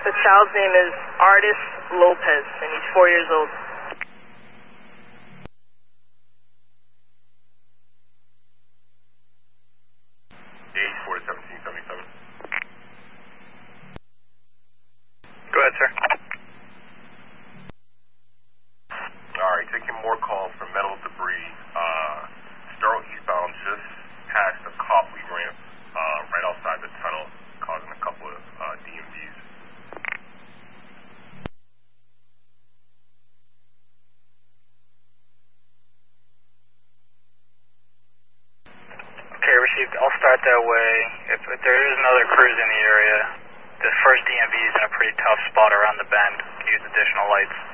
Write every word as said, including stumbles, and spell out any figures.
The child's name is Artis Lopez, and he's four years old. Age four to seventeen seventy-seven. Go ahead, sir. Alright, taking more calls from metal debris. Uh, Sterl eastbound just past the Copley ramp, uh, right outside the tunnel, causing a couple of uh, D M Vs. Okay, received. I'll start that way. If, if there is another cruise in the area, the first D M V is in a pretty tough spot around the bend. Use additional lights.